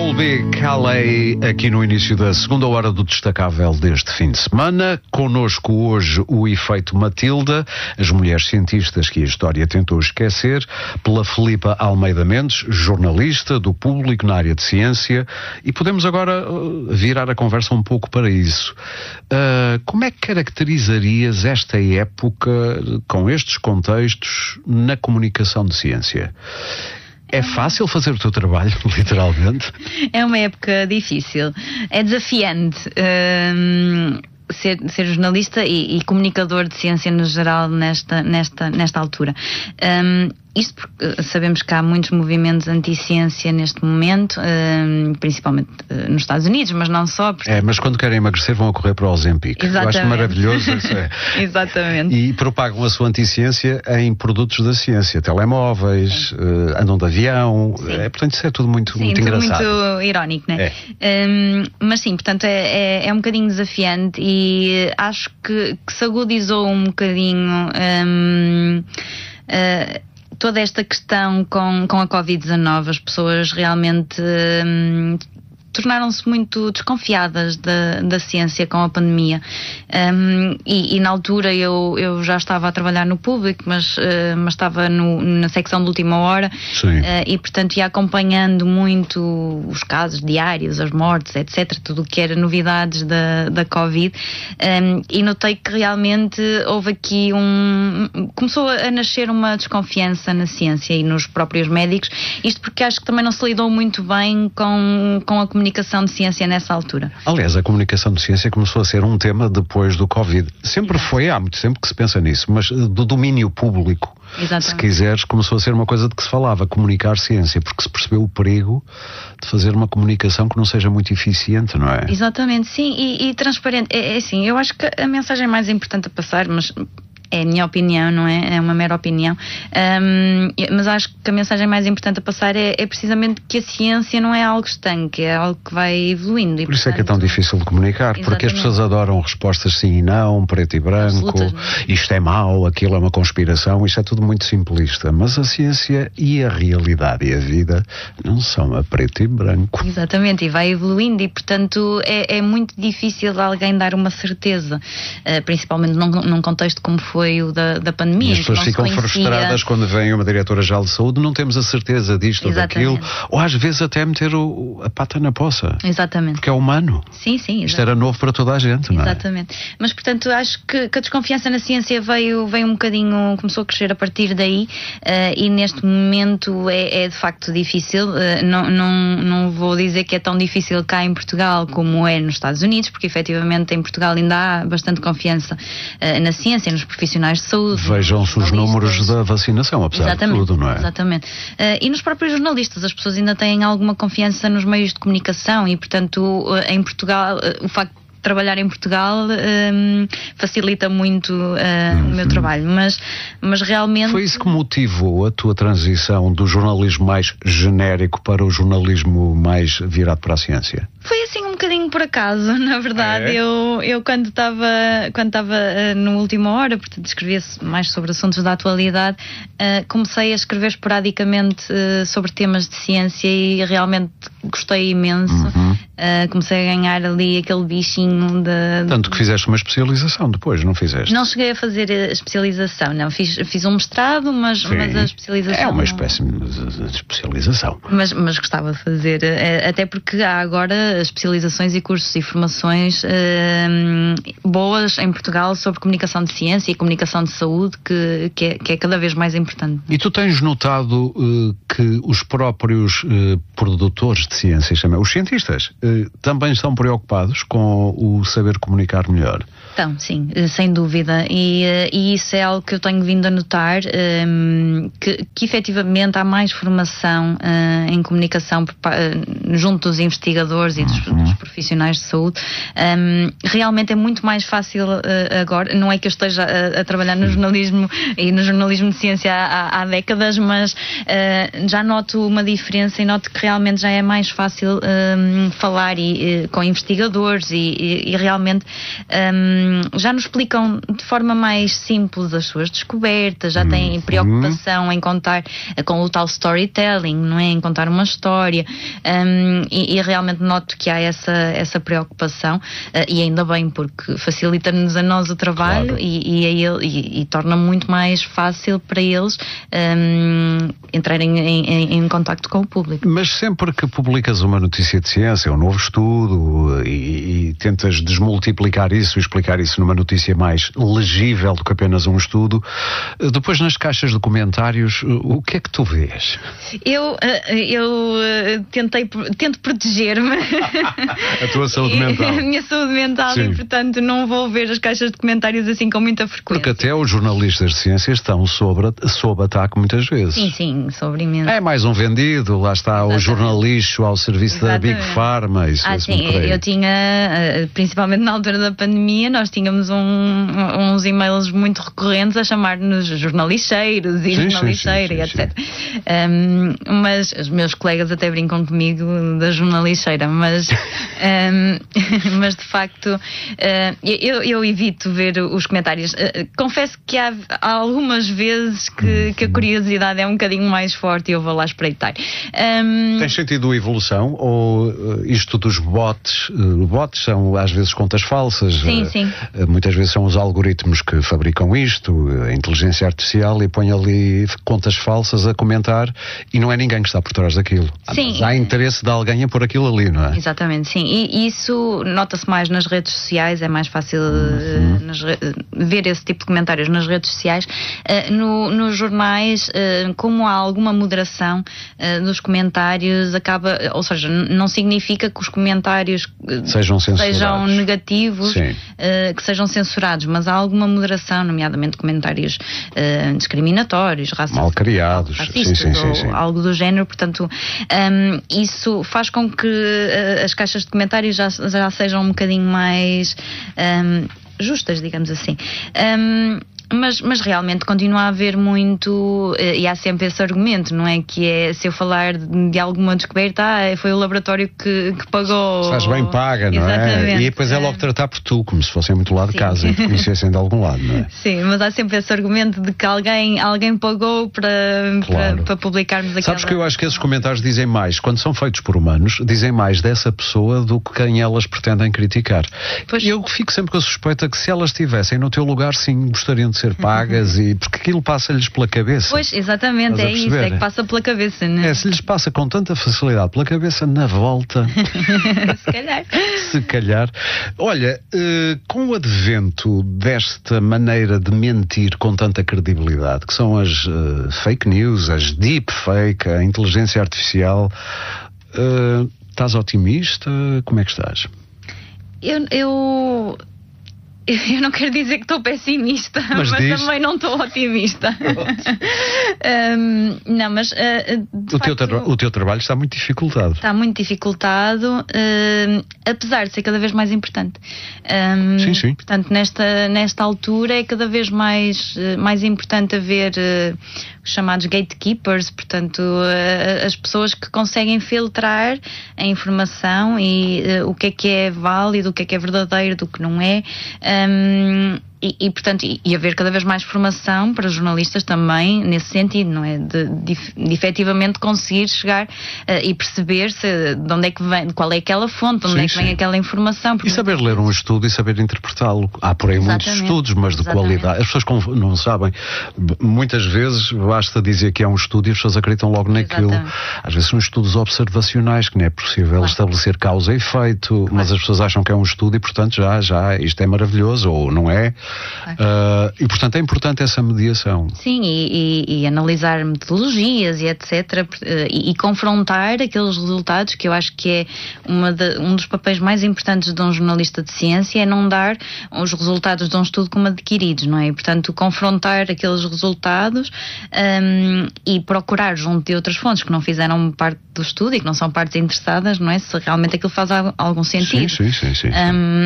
Colby Calais aqui no início da segunda hora do Destacável deste fim de semana. Connosco hoje o Efeito Matilda, as mulheres cientistas que a história tentou esquecer, pela Filipa Almeida Mendes, jornalista do Público na área de ciência, e podemos agora virar a conversa um pouco para isso. Como é que caracterizarias esta época com estes contextos na comunicação de ciência? É fácil fazer o teu trabalho, literalmente? É uma época difícil. É desafiante ser jornalista e comunicador de ciência no geral nesta altura. Isto porque sabemos que há muitos movimentos anti-ciência neste momento, principalmente nos Estados Unidos, mas não só. Porque... mas quando querem emagrecer vão a correr para o Ozempic. Exatamente. Eu acho maravilhoso isso. Exatamente. E propagam a sua anti-ciência em produtos da ciência, telemóveis, andam de avião, portanto isso é tudo muito engraçado. Muito irónico, não é? Mas sim, portanto é um bocadinho desafiante e acho que se agudizou um bocadinho toda esta questão com a Covid-19. As pessoas realmente tornaram-se muito desconfiadas da ciência com a pandemia. E na altura eu já estava a trabalhar no Público, mas estava na secção de última hora. E portanto ia acompanhando muito os casos diários, as mortes, etc., tudo o que era novidades da Covid, e notei que realmente houve aqui começou a nascer uma desconfiança na ciência e nos próprios médicos, isto porque acho que também não se lidou muito bem com a comunicação de ciência nessa altura. Aliás, a comunicação de ciência começou a ser um tema depois do Covid. Sempre foi, há muito tempo que se pensa nisso, mas do domínio público, se quiseres, começou a ser uma coisa de que se falava, comunicar ciência, porque se percebeu o perigo de fazer uma comunicação que não seja muito eficiente, não é? Exatamente, sim, e transparente. É assim, eu acho que a mensagem mais importante a passar, mas... é a minha opinião, não é? É uma mera opinião. Mas acho que a mensagem mais importante a passar é precisamente que a ciência não é algo estanque, é algo que vai evoluindo. Por isso é que é tão difícil de comunicar, porque as pessoas adoram respostas sim e não, preto e branco, isto é mau, aquilo é uma conspiração, isto é tudo muito simplista. Mas a ciência e a realidade e a vida não são a preto e branco. Exatamente, e vai evoluindo e, portanto, é muito difícil alguém dar uma certeza, principalmente num contexto como foi o da pandemia. E as pessoas ficam frustradas quando vem uma diretora-geral de saúde, não temos a certeza disto ou daquilo, ou às vezes até meter a pata na poça. Exatamente. Porque é humano. Sim. Isto era novo para toda a gente, não é? Exatamente. Mas, portanto, acho que a desconfiança na ciência veio um bocadinho, começou a crescer a partir daí, e neste momento é de facto difícil. Não vou dizer que é tão difícil cá em Portugal como é nos Estados Unidos, porque efetivamente em Portugal ainda há bastante confiança na ciência, nos profissionais de saúde. Vejam-se os números da vacinação, apesar de tudo, não é? Exatamente. E nos próprios jornalistas, as pessoas ainda têm alguma confiança nos meios de comunicação e, portanto, em Portugal, o facto de trabalhar em Portugal facilita muito o meu trabalho, mas realmente... Foi isso que motivou a tua transição do jornalismo mais genérico para o jornalismo mais virado para a ciência? Foi assim um bocadinho por acaso, na verdade. Eu quando estava no Última Hora, portanto escrevia mais sobre assuntos da atualidade, comecei a escrever esporadicamente sobre temas de ciência e realmente gostei imenso. Comecei a ganhar ali aquele bichinho de... Tanto que fizeste uma especialização depois, não fizeste? Não cheguei a fazer a especialização, não. Fiz um mestrado, mas a especialização... É uma espécie de especialização. Mas gostava de fazer, até porque há agora especializações e cursos e formações boas em Portugal sobre comunicação de ciência e comunicação de saúde, que é cada vez mais importante. E tu tens notado que os próprios produtores de ciência, os cientistas, também estão preocupados com o saber comunicar melhor? Então, sim, sem dúvida, e isso é algo que eu tenho vindo a notar, que efetivamente há mais formação em comunicação junto dos investigadores e dos profissionais de saúde. Realmente é muito mais fácil agora, não é que eu esteja a trabalhar no jornalismo e no jornalismo de ciência há décadas, mas já noto uma diferença e noto que realmente já é mais fácil falar falar com investigadores e realmente já nos explicam de forma mais simples as suas descobertas, já têm preocupação em contar com o tal storytelling, não é? Em contar uma história, e realmente noto que há essa preocupação, e ainda bem, porque facilita-nos a nós o trabalho, claro. e torna muito mais fácil para eles entrarem em contacto com o público. Mas sempre que publicas uma notícia de ciência, um novo estudo, e tentas desmultiplicar isso e explicar isso numa notícia mais legível do que apenas um estudo, depois nas caixas de comentários, o que é que tu vês? Eu tento proteger-me. A tua saúde mental. A minha saúde mental. Sim. E portanto não vou ver as caixas de comentários assim com muita frequência. Porque até os jornalistas de ciência estão sob ataque muitas vezes. Sim, sobre imenso. É mais um vendido, lá está. Exatamente. O jornalixo ao serviço Exatamente. Da Big Pharma. Sim, eu tinha, principalmente na altura da pandemia, nós tínhamos uns e-mails muito recorrentes a chamar-nos jornalicheiros e jornalicheira e etc. Mas os meus colegas até brincam comigo da jornalicheira, mas de facto eu evito ver os comentários. Confesso que há algumas vezes que a curiosidade é um bocadinho mais forte e eu vou lá espreitar. Tens sentido evolução? Ou isto dos bots? Bots são às vezes contas falsas. Sim. Muitas vezes são os algoritmos que fabricam isto, a inteligência artificial, e põe ali contas falsas a comentar e não é ninguém que está por trás daquilo. Sim. Mas há interesse de alguém a pôr aquilo ali, não é? Exatamente, sim. E isso nota-se mais nas redes sociais, é mais fácil ver esse tipo de comentários nas redes sociais. Nos jornais, como há alguma moderação dos comentários, ou seja, não significa que os comentários sejam negativos, que sejam censurados, mas há alguma moderação, nomeadamente comentários discriminatórios, mal criados, racistas, ou algo do género. Portanto, isso faz com que as caixas de comentários já sejam um bocadinho mais justas, digamos assim. Mas realmente continua a haver muito, e há sempre esse argumento, não é? Que é, se eu falar de alguma descoberta, foi o laboratório que pagou. Estás bem paga, não Exatamente. É? E depois é logo tratar por tu, como se fossem muito lá de casa e te conhecessem de algum lado, não é? Sim, mas há sempre esse argumento de que alguém pagou para publicarmos aquela... Sabes que eu acho que esses comentários dizem mais, quando são feitos por humanos, dizem mais dessa pessoa do que quem elas pretendem criticar. Pois. Eu fico sempre com a suspeita que se elas estivessem no teu lugar, sim, gostariam de ser pagas, porque aquilo passa-lhes pela cabeça. Pois, exatamente, é isso, é que passa pela cabeça, não é? Se lhes passa com tanta facilidade pela cabeça, na volta... Se calhar. Olha, com o advento desta maneira de mentir com tanta credibilidade, que são as fake news, as deepfake, a inteligência artificial, estás otimista? Como é que estás? Eu não quero dizer que estou pessimista, mas também não estou otimista. Não, mas o teu trabalho está muito dificultado. Está muito dificultado, apesar de ser cada vez mais importante. Sim. Portanto, nesta altura é cada vez mais importante haver os chamados gatekeepers, portanto, as pessoas que conseguem filtrar a informação e o que é válido, o que é verdadeiro, do que não é. Portanto, haver cada vez mais formação para jornalistas também nesse sentido, não é? De efetivamente conseguir chegar e perceber de onde é que vem, qual é aquela fonte, de onde é que vem aquela informação. E saber ler um estudo e saber interpretá-lo. Há por aí muitos estudos, mas de qualidade. As pessoas não sabem. Muitas vezes basta dizer que é um estudo e as pessoas acreditam logo naquilo. Às vezes são estudos observacionais, que não é possível estabelecer causa e efeito, mas as pessoas acham que é um estudo e, portanto, já isto é maravilhoso, ou não é? E portanto é importante essa mediação. Sim, e analisar metodologias e etc. E confrontar aqueles resultados, que eu acho que é um dos papéis mais importantes de um jornalista de ciência, é não dar os resultados de um estudo como adquiridos, não é? E, portanto, confrontar aqueles resultados e procurar junto de outras fontes que não fizeram parte do estudo e que não são partes interessadas, não é? Se realmente aquilo faz algum sentido. Sim.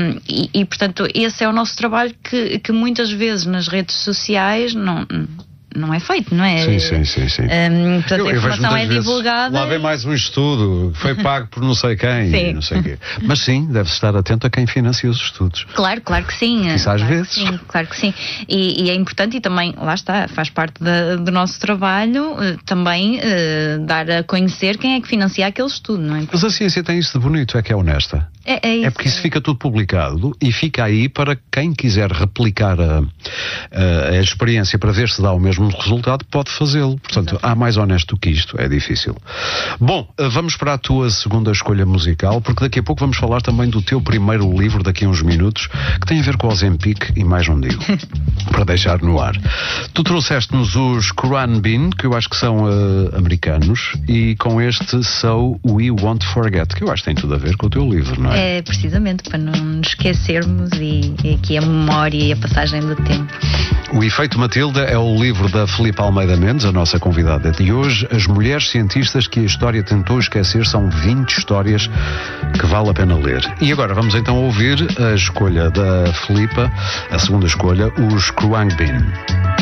E portanto, esse é o nosso trabalho que muitas vezes nas redes sociais não é feito, não é? Sim. Portanto, a informação é divulgada. Lá vem mais um estudo, foi pago por não sei quem, sim. Não sei quê. Mas sim, deve-se estar atento a quem financia os estudos. Claro que sim. Isso às vezes. Claro que sim. E é importante, e também, lá está, faz parte do nosso trabalho, também dar a conhecer quem é que financia aquele estudo, não é? Mas a ciência tem isso de bonito, é que é honesta. É porque isso fica tudo publicado e fica aí para quem quiser replicar a experiência para ver se dá o mesmo resultado, pode fazê-lo. Portanto, há mais honesto do que isto, é difícil. Bom, vamos para a tua segunda escolha musical, porque daqui a pouco vamos falar também do teu primeiro livro, daqui a uns minutos, que tem a ver com o Ozempic e mais não digo, para deixar no ar. Tu trouxeste-nos os Khruangbin, que eu acho que são americanos, e com este So We Won't Forget, que eu acho que tem tudo a ver com o teu livro, não é? É precisamente para não nos esquecermos e aqui a memória e a passagem do tempo. O Efeito Matilda é o livro da Filipa Almeida Mendes, a nossa convidada de hoje. As mulheres cientistas que a história tentou esquecer, são 20 histórias que vale a pena ler. E agora vamos então ouvir a escolha da Filipa, a segunda escolha, os Khruangbin.